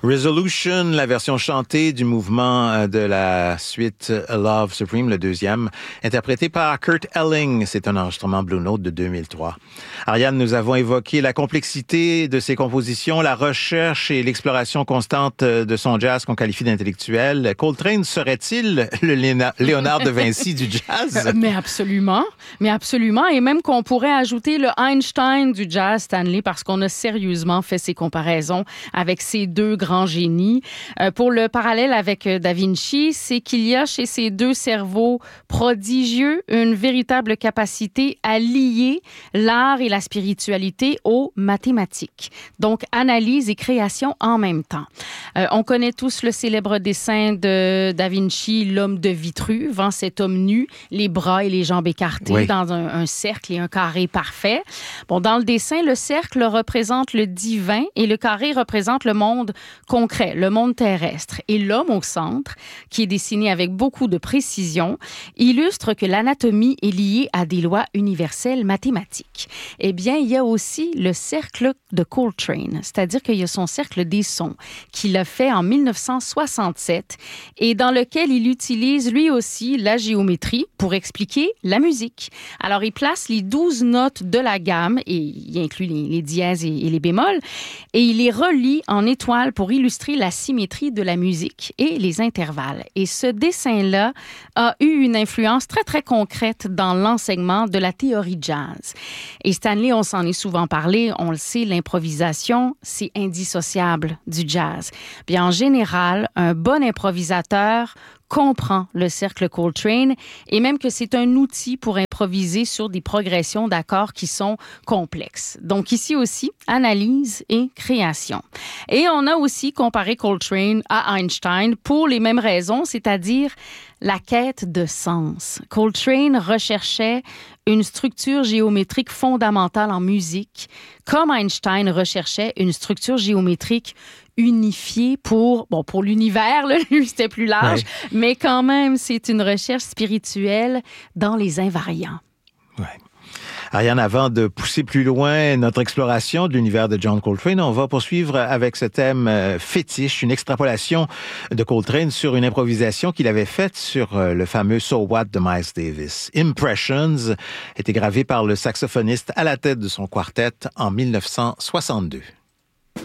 Resolution, la version chantée du mouvement de la suite A Love Supreme, le deuxième, interprété par Kurt Elling. C'est un enregistrement Blue Note de 2003. Ariane, nous avons évoqué la complexité de ses compositions, la recherche et l'exploration constante de son jazz qu'on qualifie d'intellectuel. Coltrane serait-il le Léonard de Vinci du jazz? Mais absolument. Et même qu'on pourrait ajouter le Einstein du jazz, Stanley, parce qu'on a sérieusement fait ces comparaisons avec ces deux grands génies. Pour le parallèle avec Da Vinci, c'est qu'il y a chez ces deux cerveaux prodigieux une véritable capacité à lier l'art et la spiritualité aux mathématiques. Donc, analyse et création en même temps. On connaît tous le célèbre dessin de Da Vinci, l'homme de Vitruve, hein, cet homme nu, les bras et les jambes écartés dans un cercle et un carré parfait. Bon, dans le dessin, le cercle représente le divin et le carré représente le monde concret, le monde terrestre. Et l'homme au centre, qui est dessiné avec beaucoup de précision, illustre que l'anatomie est liée à des lois universelles mathématiques. Eh bien, il y a aussi le cercle de Coltrane, c'est-à-dire qu'il y a son cercle des sons qu'il a fait en 1967 et dans lequel il utilise lui aussi la géométrie pour expliquer la musique. Alors, il place les 12 notes de la gamme et il inclut les dièses et les bémols et il les relie en étoiles pour illustrer la symétrie de la musique et les intervalles. Et ce dessin-là a eu une influence très, très concrète dans l'enseignement de la théorie jazz. Et Stanley, on s'en est souvent parlé, on le sait, l'improvisation, c'est indissociable du jazz. Bien, en général, un bon improvisateur comprend le cercle Coltrane et même que c'est un outil pour improviser sur des progressions d'accords qui sont complexes. Donc ici aussi, analyse et création. Et on a aussi comparé Coltrane à Einstein pour les mêmes raisons, c'est-à-dire la quête de sens. Coltrane recherchait une structure géométrique fondamentale en musique, comme Einstein recherchait une structure géométrique unifiée pour l'univers, là, lui, c'était plus large, mais quand même, c'est une recherche spirituelle dans les invariants. Ouais. Ariane, avant de pousser plus loin notre exploration de l'univers de John Coltrane, on va poursuivre avec ce thème fétiche, une extrapolation de Coltrane sur une improvisation qu'il avait faite sur le fameux So What de Miles Davis. Impressions était gravé par le saxophoniste à la tête de son quartet en 1962.